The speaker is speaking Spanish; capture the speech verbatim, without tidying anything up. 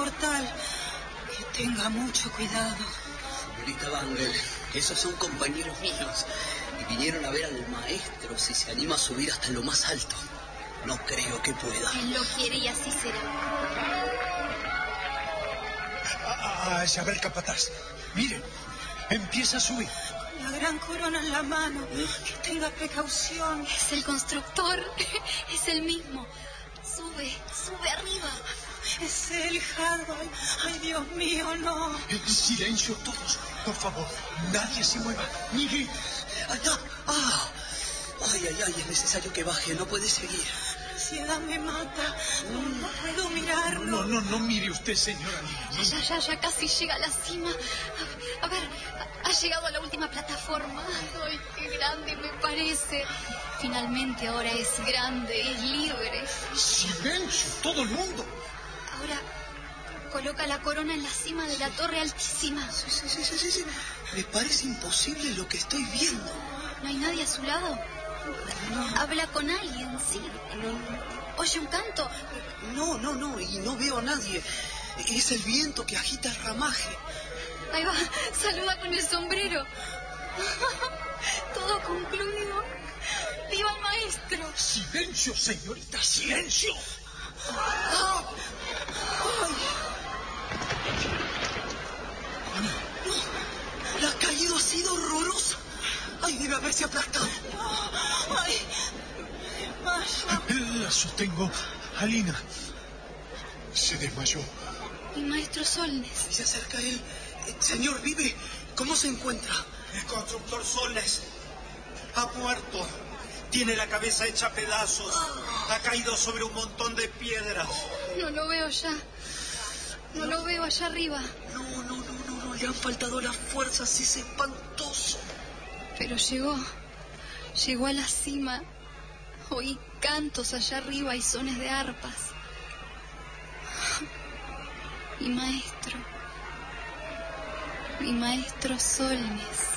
mortal. Que tenga mucho cuidado. Señorita Bangle, esos son compañeros míos. Y vinieron a ver al maestro si se anima a subir hasta lo más alto. No creo que pueda. Él lo quiere y así será. Ah, ya ver, capataz. Miren, empieza a subir. La gran corona en la mano. Que tenga precaución. Es el constructor. Es el mismo. Sube, sube arriba. Es él, Hardwell. Ay, Dios mío, no. Silencio todos, por favor. Nadie se mueva. Ni grite. ¡Allá! ¡Ah! Ay, ay, ay, es necesario que baje. No puede seguir. La ansiedad me mata. No, no puedo mirarlo. No, no, no mire usted, señora. Ya, ya, ya, ya casi llega a la cima. A, a ver, ha, ha llegado a la última plataforma. Ay, qué grande me parece. Finalmente ahora es grande, es libre. Silencio, todo el mundo. Ahora coloca la corona en la cima de la torre altísima. Sí, sí, sí, sí, sí, sí. Me parece imposible lo que estoy viendo. ¿No hay nadie a su lado? No. Habla con alguien, sí. No. ¿Oye un canto? No, no, no, y no veo a nadie. Es el viento que agita el ramaje. Ahí va, saluda con el sombrero. Todo concluido. ¡Viva el maestro! Silencio, señorita, silencio. ¡Ah! ¡Ay! No, la caída ha sido horrorosa. ¡Ay, debe haberse aplastado! No, ¡ay! Vaya. La sostengo, Alina. Se desmayó. Mi maestro Solnes. Se acerca él. Señor, ¿vive? ¿Cómo se encuentra? El constructor Solnes ha muerto. Tiene la cabeza hecha a pedazos. Ha caído sobre un montón de piedras. No lo veo ya. No lo veo allá arriba. No, no, no, no, no. Le han faltado las fuerzas. Es espantoso. Pero llegó. Llegó a la cima. Oí cantos allá arriba y sones de arpas. Mi maestro. Mi maestro Solnes.